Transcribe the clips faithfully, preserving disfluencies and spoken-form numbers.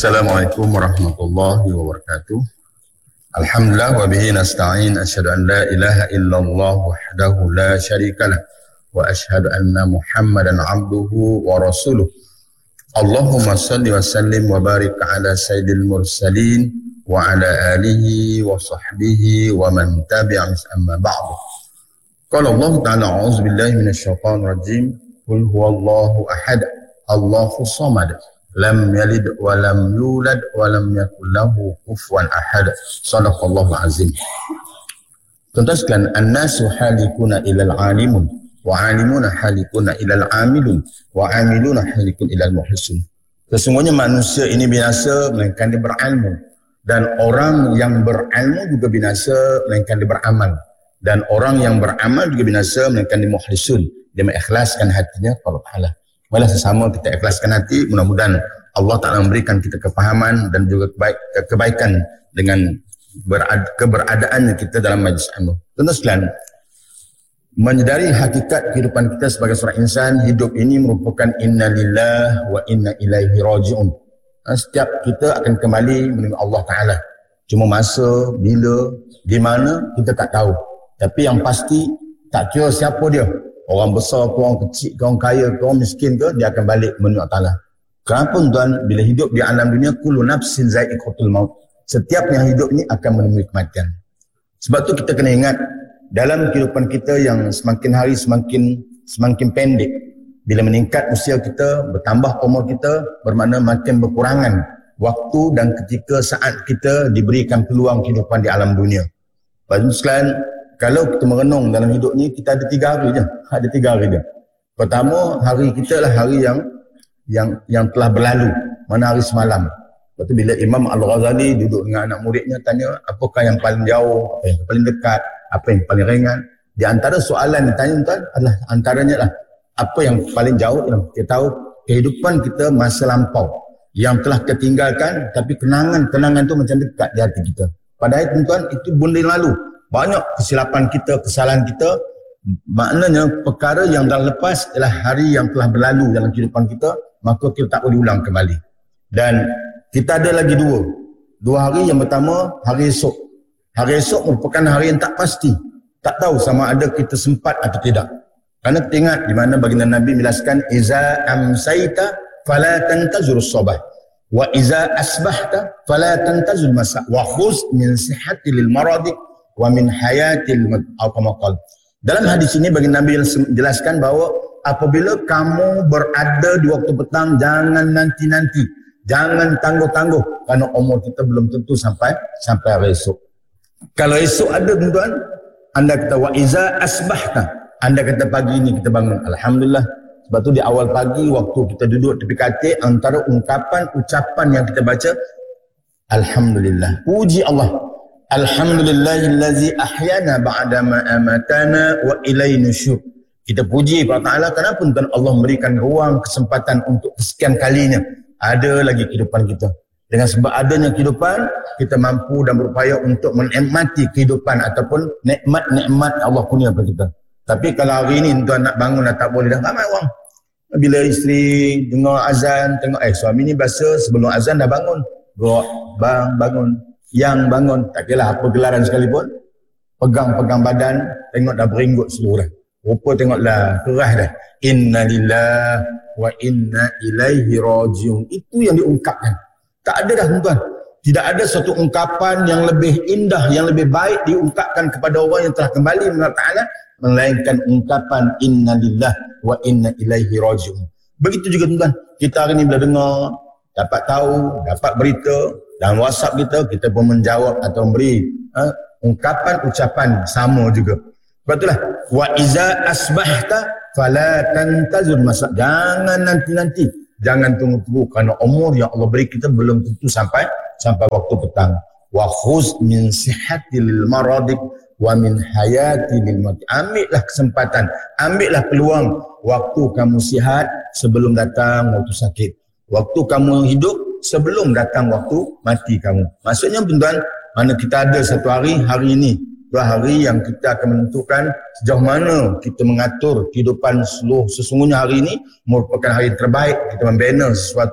Assalamualaikum warahmatullahi wabarakatuh. Alhamdulillah wa bihi nasta'in, asyhadu an la ilaha illallah wahdahu la syarikalah wa asyhadu anna Muhammadan abduhu wa rasuluh. Allahumma salli wa sallim wa barik ala sayyidil mursalin wa ala alihi wa sahbihi wa man tabi'ahum amma ba'du. Qala Allah ta'ala a'udzu billahi minasy syaithanir rajim. Qul huwallahu ahad, Allahu samad. Lam yalid wa lam yulad wa lam yakul lahu kufuwan ahad. Shadaqallahu azim. Tuan-tuan sekalian, an-nasu halikuna ilal alimun wa alimuna halikuna ilal amilun wa amiluna halikun ilal muhsin. Sesungguhnya manusia ini binasa melainkan dia berilmu, dan orang yang berilmu juga binasa melainkan dia beramal, dan orang yang beramal juga binasa melainkan dia muhsin, dia mengikhlaskan hatinya kepada Allah. Malah sesama kita ikhlaskan hati, mudah-mudahan Allah Ta'ala memberikan kita kepahaman dan juga kebaik, kebaikan dengan berad, keberadaannya kita dalam majlis ilmu. Tentu sekalian, menyedari hakikat kehidupan kita sebagai seorang insan, hidup ini merupakan inna lillah wa inna ilaihi raji'un. Setiap kita akan kembali menerima Allah Ta'ala. Cuma masa, bila, di mana, kita tak tahu. Tapi yang pasti, tak kira siapa dia. Orang besar ke, orang kecil ke, orang kaya ke, orang miskin ke, dia akan balik menuju Allah. Kenapa tuan, bila hidup di alam dunia, kullu nafsin za'iqatul maut. Setiap yang hidup ini akan menemui kematian. Sebab tu kita kena ingat, dalam kehidupan kita yang semakin hari semakin semakin pendek, bila meningkat usia kita, bertambah umur kita, bermakna makin berkurangan waktu dan ketika saat kita diberikan peluang kehidupan di alam dunia. Lepas tu sekalian, kalau kita merenung dalam hidup ni, kita ada tiga hari je. Ada tiga hari je. Pertama, hari kita lah hari yang yang yang telah berlalu. Mana hari semalam. Lepas tu bila Imam Al-Ghazali duduk dengan anak muridnya, tanya apakah yang paling jauh, apa yang paling dekat, apa yang paling ringan. Di antara soalan yang ditanya tuan adalah antaranya lah, apa yang paling jauh. Kita tahu kehidupan kita masa lampau yang telah ketinggalkan, tapi kenangan-kenangan tu macam dekat di hati kita. Padahal tuan, itu benda yang lalu. Banyak kesilapan kita, kesalahan kita, maknanya perkara yang dah lepas adalah hari yang telah berlalu dalam kehidupan kita, maka kita tak boleh ulang kembali. Dan kita ada lagi dua. Dua hari. Yang pertama, hari esok. Hari esok merupakan hari yang tak pasti. Tak tahu sama ada kita sempat atau tidak. Kerana ingat di mana baginda Nabi menjelaskan, iza amsaita fala tantazurus sabah wa iza asbahta fala tantazul masa wa khuz min sihhati lil maradi wa min hayatil maqal. Dalam hadis ini bagi Nabi jelaskan bahawa apabila kamu berada di waktu petang, jangan nanti-nanti, jangan tangguh-tangguh, kerana umur kita belum tentu sampai sampai hari esok. Kalau esok ada tuan-tuan, anda kata wa iza asbahta, anda kata pagi ini kita bangun, alhamdulillah. Sebab tu di awal pagi waktu kita duduk tepi katil, antara ungkapan ucapan yang kita baca, alhamdulillah, puji Allah. Alhamdulillahillazi ahyana ba'dama amatana wa ilaihi nusyur. Kita puji kepada Ta'ala, kenapa tuan Allah memberikan ruang, kesempatan untuk kesekian kalinya ada lagi kehidupan kita. Dengan sebab adanya kehidupan, kita mampu dan berupaya untuk menikmati kehidupan ataupun nikmat-nikmat Allah punya kepada kita. Tapi kalau hari ini tuan nak bangun dah tak boleh dah, ramai orang. Bila isteri dengar azan, tengok eh suami ni biasa sebelum azan dah bangun. Gerak, bang bangun. Yang bangun, tak kira apa gelaran sekalipun, pegang-pegang badan, tengok dah beringgut seluruh. Rupa tengoklah, kerah dah. Inna lillah wa inna ilaihi rajiun. Itu yang diungkapkan. Tak ada dah tuan. Tidak ada suatu ungkapan yang lebih indah, yang lebih baik diungkapkan kepada orang yang telah kembali kepada Ta'ala, melainkan ungkapan inna lillah wa inna ilaihi rajiun. Begitu juga tuan, kita hari ini bila dengar, dapat tahu, dapat berita, dalam WhatsApp kita, kita pun menjawab atau memberi ha, ungkapan, ucapan sama juga. Sebab itulah, wa iza asbahta fala tantazur masa. Jangan nanti-nanti, jangan tunggu-tunggu, kerana umur yang Allah beri kita belum tentu sampai sampai waktu petang. Wa khuz min sihhatil maradik wa min hayati lil mati. Ambillah kesempatan, ambillah peluang waktu kamu sihat sebelum datang waktu sakit. Waktu kamu hidup sebelum datang waktu mati kamu. Maksudnya tuan-tuan, mana kita ada satu hari, hari ini, dua hari yang kita akan menentukan sejauh mana kita mengatur kehidupan seluruh. Sesungguhnya hari ini merupakan hari terbaik kita membina sesuatu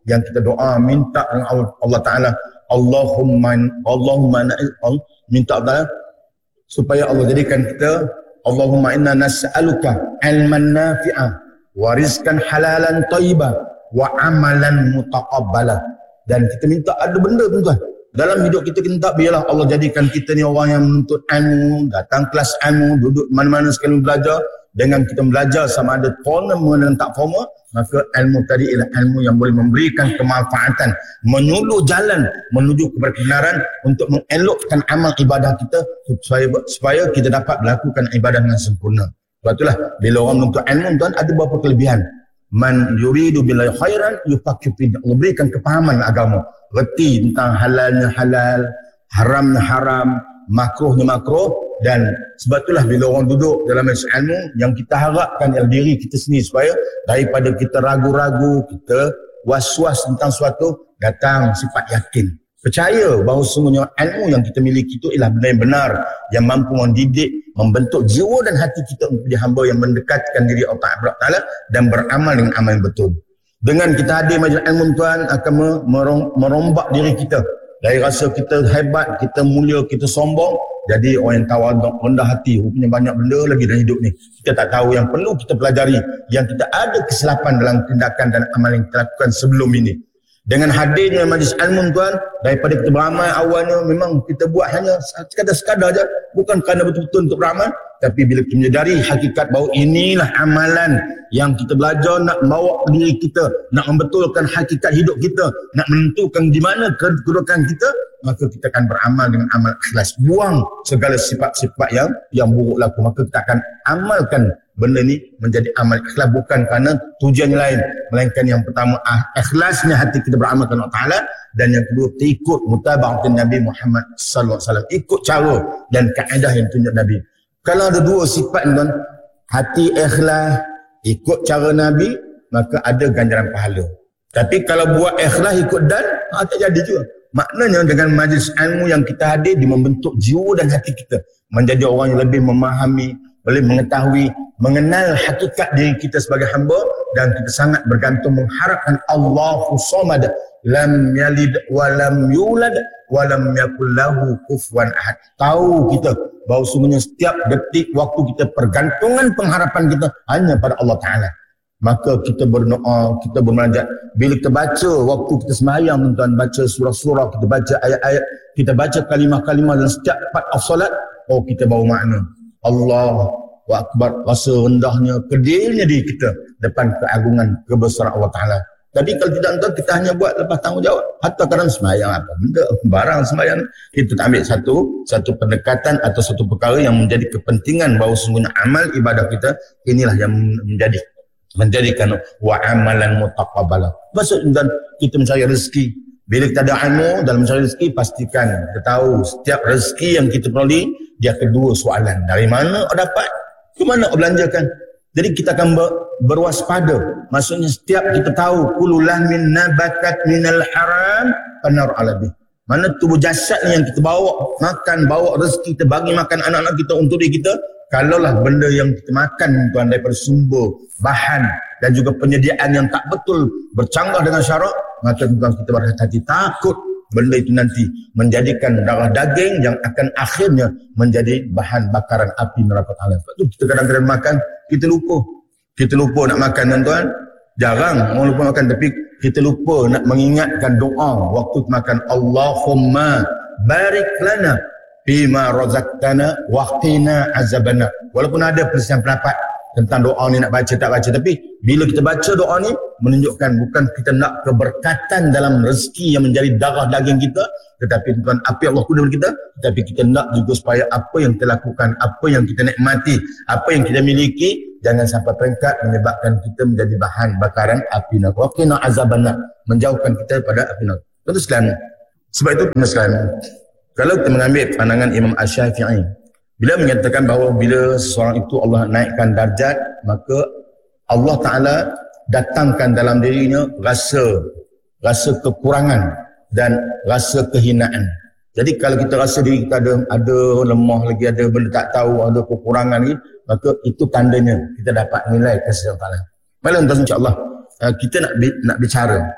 yang kita doa minta dengan Allah Taala, Allahumma Allahumma minta Allah supaya Allah jadikan kita, Allahumma inna nas'aluka ilman nafi'ah wa rizqan halalan thayyiban wa amalan mutaqabbalah. Dan kita minta ada benda tuan-tuan dalam hidup kita, kita minta biarlah Allah jadikan kita ni orang yang menuntut ilmu, datang kelas ilmu, duduk mana-mana sekali belajar. Dengan kita belajar sama ada formal dan tak formal, maka ilmu tadi ialah ilmu yang boleh memberikan kemanfaatan, menyuluh jalan menuju kepada kebenaran untuk mengelokkan amal ibadah kita supaya, supaya kita dapat melakukan ibadah dengan sempurna. Sebab itulah bila orang menuntut ilmu tuan, ada beberapa kelebihan. Man yuridu billahi khairan yufaqihu fi din. Allah berikan kepahaman agama, reti tentang halalnya halal, haramnya haram, makruhnya makruh. Dan sebab itulah bila orang duduk dalam majlis ilmu, yang kita harapkan ialah diri kita sendiri supaya daripada kita ragu-ragu, kita was-was tentang suatu, datang sifat yakin, percaya bahawa sungguhnya ilmu yang kita miliki itu ialah benda yang benar, yang mampu mendidik, membentuk jiwa dan hati kita untuk menjadi hamba yang mendekatkan diri Allah Taala dan beramal dengan amal yang betul. Dengan kita hadir majlis ilmu tuan, akan merombak diri kita dari rasa kita hebat, kita mulia, kita sombong, jadi orang yang tawaduk, rendah hati. Rupanya banyak benda lagi dalam hidup ni kita tak tahu, yang perlu kita pelajari, yang kita ada kesilapan dalam tindakan dan amal yang kita lakukan sebelum ini. Dengan hadirnya majlis ilmu tuan, daripada kita beramal awalnya memang kita buat hanya sekadar-sekadar je, bukan kerana betul-betul untuk beramal, tapi bila kita menyedari hakikat bahawa inilah amalan yang kita belajar nak bawa diri kita, nak membetulkan hakikat hidup kita, nak menentukan di mana kedudukan kita, maka kita akan beramal dengan amal ikhlas. Buang segala sifat-sifat yang yang buruk laku, maka kita akan amalkan benda ni menjadi amal ikhlas, bukan kerana tujuan lain, melainkan yang pertama ikhlasnya hati kita beramal kepada Allah Taala, dan yang kedua ikut mutaba'atin Nabi Muhammad sallallahu alaihi wasallam, ikut cara dan kaedah yang tunjuk Nabi. Kalau ada dua sifat tuan, hati ikhlas, ikut cara Nabi, maka ada ganjaran pahala. Tapi kalau buat ikhlas ikut dan, ha, tak jadi juga. Maknanya dengan majlis ilmu yang kita hadir, dia membentuk jiwa dan hati kita menjadi orang yang lebih memahami, boleh mengetahui, mengenal hakikat diri kita sebagai hamba, dan kita sangat bergantung mengharapkan Allahu Samad, lam yalid wa lam yulad wa lam yakul lahu kufuwan ahad. Tahu kita bahawa sungguhnya setiap detik waktu kita, pergantungan pengharapan kita hanya pada Allah Ta'ala. Maka kita berdoa, kita bermunajat. Bila kita baca waktu kita sembahyang tuan-tuan, baca surah-surah, kita baca ayat-ayat, kita baca kalimah-kalimah dalam setiap part of solat, oh kita bawa makna Allah Akbar, rasa rendahnya, kedilnya diri kita depan keagungan kebesaran Allah Ta'ala. Tapi kalau tidak tuan, kita hanya buat lepas tanggungjawab. Hatta kadang sembahyang apa benda, barang sembahyang, kita tak ambil satu satu pendekatan atau satu perkara yang menjadi kepentingan bahawa sungguhnya amal ibadah kita inilah yang menjadi menjadikan wa amalan mutaqabbalah. Maksud dan kita mencari rezeki. Bila kita ada ilmu dalam mencari rezeki, pastikan kita tahu setiap rezeki yang kita peroleh, dia kedua soalan. Dari mana awak dapat? Ke mana awak belanjakan? Jadi kita akan ber, berwaspada. Maksudnya setiap kita tahu kullu lahmin nabakat minal haram fanar alabih. Mana tubuh jasad ni yang kita bawa makan, bawa rezeki kita, bagi makan anak-anak kita untuk diri kita, kalaulah benda yang kita makan tuan daripada sumber, bahan dan juga penyediaan yang tak betul, bercanggah dengan syarak, maka tuan kita berhati-hati, takut benda itu nanti menjadikan darah daging yang akan akhirnya menjadi bahan bakaran api neraka Allah. Sebab tu kita kadang-kadang makan, kita lupa. Kita lupa nak makan tuan-tuan. Jarang orang lupa makan, tapi kita lupa nak mengingatkan doa waktu makan. Allahumma barik lana bima razaqtana waqina azabana. Walaupun ada perselisihan pendapat tentang doa ni nak baca tak baca, tapi bila kita baca doa ni menunjukkan bukan kita nak keberkatan dalam rezeki yang menjadi darah daging kita, tetapi bukan apa yang Allah kurniakan kita, tetapi kita nak juga supaya apa yang kita lakukan, apa yang kita nikmati, apa yang kita miliki, jangan sampai peringkat menyebabkan kita menjadi bahan bakaran api neraka. Waqina azabana, menjauhkan kita daripada api neraka. Tentu sekalian, sebab itu tentu sekalian, kalau kita mengambil pandangan Imam Asy-Syafi'i, bila menyatakan bahawa bila seseorang itu Allah naikkan darjat, maka Allah Ta'ala datangkan dalam dirinya rasa rasa kekurangan dan rasa kehinaan. Jadi kalau kita rasa diri kita ada ada lemah lagi, ada benda tak tahu, ada kekurangan lagi, maka itu tandanya kita dapat nilai kasih Allah Ta'ala. Malam tuan insya-Allah kita nak nak bicara